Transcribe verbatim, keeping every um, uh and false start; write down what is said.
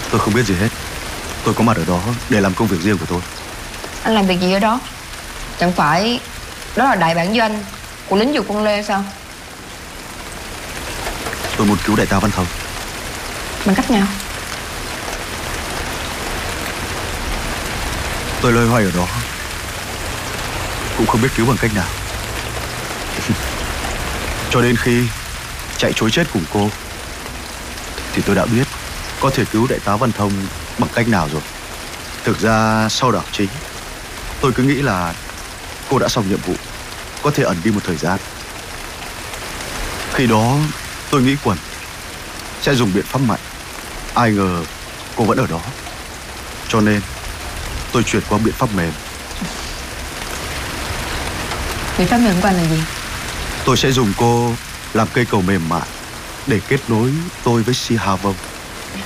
Tôi không biết gì hết. Tôi có mặt ở đó để làm công việc riêng của tôi. Anh làm việc gì ở đó? Chẳng phải đó là đại bản doanh của lính dược quân Lê sao? Tôi muốn cứu đại tá Văn Thông. Bằng cách nào? Tôi loay hoay ở đó, cũng không biết cứu bằng cách nào. Cho đến khi chạy trối chết cùng cô thì tôi đã biết có thể cứu đại tá Văn Thông bằng cách nào rồi. Thực ra sau đảo chính, tôi cứ nghĩ là cô đã xong nhiệm vụ, có thể ẩn đi một thời gian. Khi đó tôi nghĩ quẩn sẽ dùng biện pháp mạnh. Ai ngờ cô vẫn ở đó, cho nên tôi chuyển qua biện pháp mềm. Biện pháp mềm của anh là gì? Tôi sẽ dùng cô làm cây cầu mềm mại để kết nối tôi với Si Hà Vông.